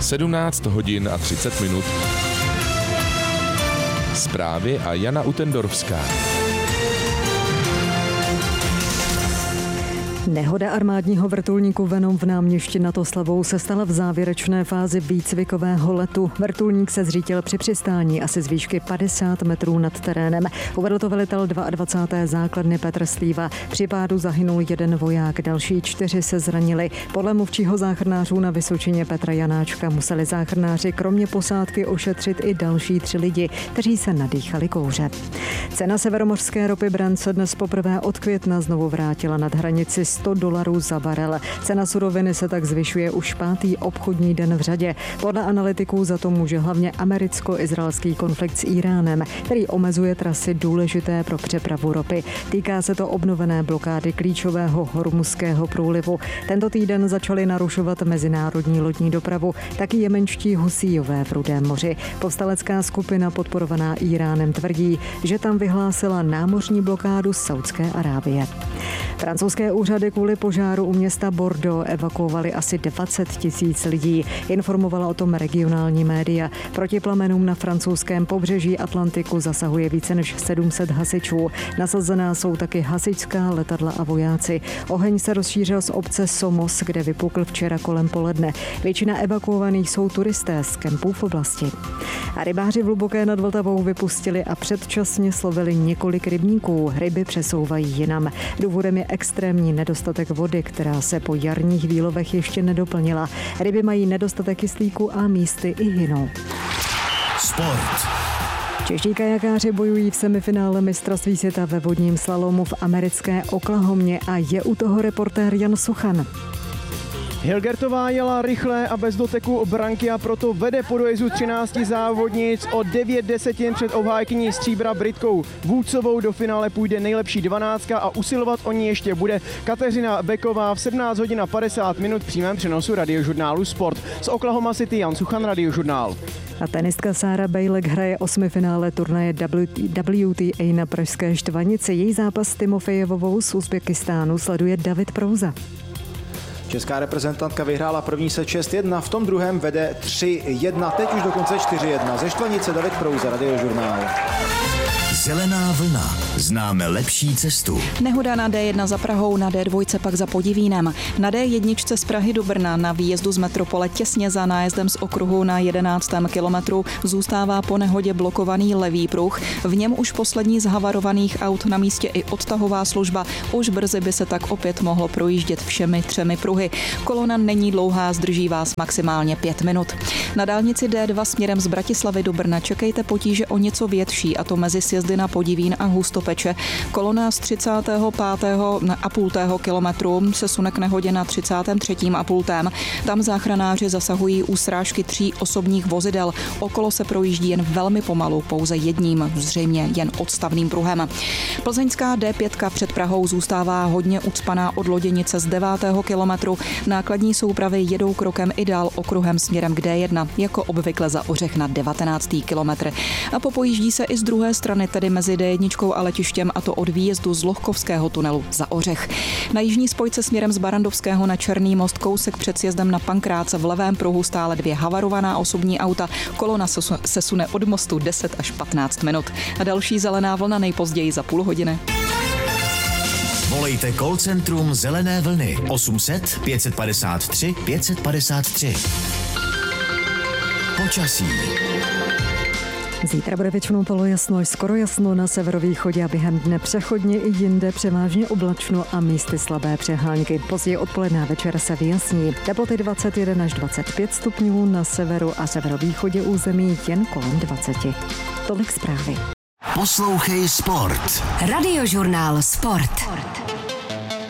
17 hodin a 30 minut. Zprávy a Jana Utendorfská. Nehoda armádního vrtulníku Venom v Náměšti nad Oslavou se stala v závěrečné fázi výcvikového letu. Vrtulník se zřítil při přistání asi z výšky 50 metrů nad terénem. Uvedl to velitel 22. základny Petr Slíva. Při pádu zahynul 1 voják, další 4 se zranili. Podle mluvčího záchranářů na Vysočině Petra Janáčka museli záchranáři kromě posádky ošetřit i další 3 lidi, kteří se nadýchali kouře. Cena severomořské ropy Brent se dnes poprvé od května znovu vrátila nad hranici $100 za barel. Cena suroviny se tak zvyšuje už 5. obchodní den v řadě. Podle analytiků za to může hlavně americko-izraelský konflikt s Íránem, který omezuje trasy důležité pro přepravu ropy. Týká se to obnovené blokády klíčového hormuzského průlivu. Tento týden začali narušovat mezinárodní lodní dopravu, taky jemenští husíjové v Rudém moři. Povstalecká skupina podporovaná Íránem tvrdí, že tam vyhlásila námořní blokádu Saúdské Arábie. Francouzské úřady kvůli požáru u města Bordeaux evakuovali asi 20 000 lidí. Informovala o tom regionální média. Proti plamenům na francouzském pobřeží Atlantiku zasahuje více než 700 hasičů. Nasazená jsou taky hasičská letadla a vojáci. Oheň se rozšířil z obce Somos, kde vypukl včera kolem poledne. Většina evakuovaných jsou turisté z kempů v oblasti. A rybáři v Hluboké nad Vltavou vypustili a předčasně slovili několik rybníků. Ryby přesouvají jinam. Důvodem je extrémní nedostatek vody, která se po jarních výlovech ještě nedoplnila. Ryby mají nedostatek kyslíku a místy i hynou. Sport. Čeští kajakáři bojují v semifinále mistrovství světa ve vodním slalomu v americké Oklahomě a je u toho reportér Jan Suchan. Hilgertová jela rychle a bez doteku branky a proto vede po dojezdu 13 závodnic o 9 desetin před obhájkyní stříbra Britkou Vůdcovou. Do finále půjde nejlepší 12 a usilovat o ní ještě bude Kateřina Beková v 17 hodin a 50 minut v přímém přenosu radiožurnálu Sport. Z Oklahoma City Jan Suchan, Radiožurnál. A tenistka Sára Bejlek hraje 8finále turnaje WTA na pražské Štvanici. Její zápas s Timofejevovou z Uzbekistánu sleduje David Prouza. Česká reprezentantka vyhrála první set 6-1, v tom druhém vede 3-1, teď už dokonce 4-1. Ze Štvanice David Prouza, Radiožurnál. Zelená vlna. Známe lepší cestu. Nehoda na D1 za Prahou, na D2 pak za Podivínem. Na D1 z Prahy do Brna na výjezdu z metropole těsně za nájezdem z okruhu na 11. kilometru zůstává po nehodě blokovaný levý pruh. V něm už poslední z havarovaných aut, na místě i odtahová služba. Už brzy by se tak opět mohlo projíždět všemi 3 pruhy. Kolona není dlouhá, zdrží vás maximálně 5 minut. Na dálnici D2 směrem z Bratislavy do Brna čekejte potíže o něco větší, a to mezi sjezdy na Podivín a Hustopeče. Kolona z 35,5 kilometru se sune k nehodě na 33,5. Tam záchranáři zasahují u srážky 3 osobních vozidel. Okolo se projíždí jen velmi pomalu, pouze jedním, zřejmě jen odstavným pruhem. Plzeňská D5 před Prahou zůstává hodně ucpaná od Loděnice z 9. kilometru. Nákladní soupravy jedou krokem i dál okruhem směrem k D1, jako obvykle za Ořech na 19. kilometr. A popojíždí se i z druhé strany, tedy mezi D1 a letištěm, a to od výjezdu z Lohkovského tunelu za Ořech. Na jižní spojce směrem z Barandovského na Černý most kousek před sjezdem na Pankrác v levém pruhu stále 2 havarovaná osobní auta. Kolona se sune od mostu 10 až 15 minut. A další zelená vlna nejpozději za půl hodiny. Volejte call centrum Zelené vlny 800 553 553. Počasí. Zítra bude většinou polojasno až skoro jasno na severovýchodě a během dne přechodně i jinde převážně oblačno a místy slabé přehánky. Později odpoledne a večer se vyjasní. Teploty 21 až 25 stupňů, na severu a severovýchodě území jen kolem 20. Tolik zprávy. Poslouchej Sport. Radiožurnál Sport.